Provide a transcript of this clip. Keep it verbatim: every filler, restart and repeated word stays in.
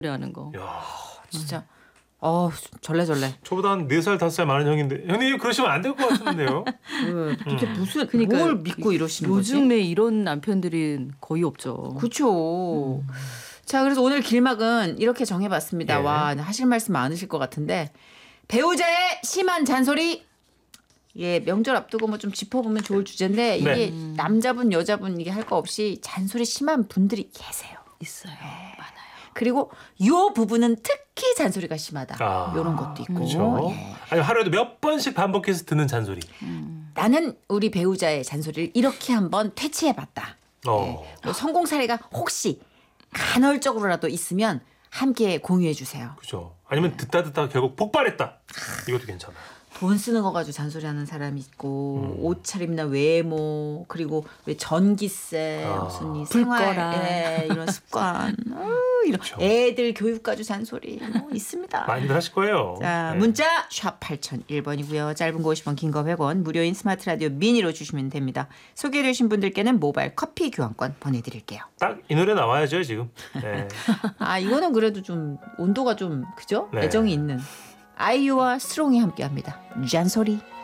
하는 거. 야, 진짜 어 절레절레. 저보다 한 네 살 다섯 살 많은 형인데 형님 그러시면 안 될 것 같은데요. 그 도대체 음. 무슨 그러니까 뭘 믿고 이러시는 거지? 요즘에 이런 남편들이 거의 없죠. 그렇죠. 자, 그래서 오늘 길막은 이렇게 정해봤습니다. 예. 와, 하실 말씀 많으실 것 같은데 배우자의 심한 잔소리. 예, 명절 앞두고 뭐 좀 짚어보면 좋을 주제인데 이게 네. 남자분 여자분 이게 할 거 없이 잔소리 심한 분들이 계세요. 있어요. 많아요. 그리고 요 부분은 특히 잔소리가 심하다. 아, 이런 것도 있고. 그렇죠. 예. 아니 하루에도 몇 번씩 반복해서 듣는 잔소리. 나는 우리 배우자의 잔소리를 이렇게 한번 퇴치해봤다. 어. 예. 뭐 성공 사례가 혹시 간헐적으로라도 있으면 함께 공유해 주세요. 그죠. 아니면 듣다 듣다 결국 폭발했다. 이것도 괜찮아요. 돈 쓰는 거 가지고 잔소리하는 사람이 있고 음. 옷차림이나 외모 그리고 왜 전기세 아. 무슨 이 불꺼라. 생활 예, 이런 습관 어, 이런 그쵸. 애들 교육 가지고 잔소리 뭐 있습니다. 많이들 하실 거예요. 자, 네. 문자 샵 팔공공일 번이고요. 짧은 거 오십 원, 긴 거 백 원, 무료인 스마트 라디오 미니로 주시면 됩니다. 소개해주신 분들께는 모바일 커피 교환권 보내드릴게요. 딱 이 노래 나와야죠 지금. 네. 아, 이거는 그래도 좀 온도가 좀 그죠? 네. 애정이 있는 아이유와 스트롱이 함께합니다. 잔소리.